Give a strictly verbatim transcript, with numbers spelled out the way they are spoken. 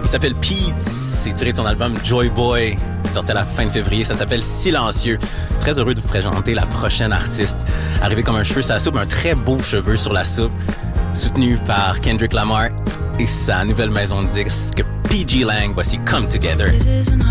Il s'appelle Pete, c'est tiré de son album Joy Boy, sorti à la fin de février, ça s'appelle Silencieux. Très heureux de vous présenter la prochaine artiste. Arrivé comme un cheveu sur la soupe, un très beau cheveu sur la soupe, soutenu par Kendrick Lamar et sa nouvelle maison de disques P G Lang. Voici Come Together.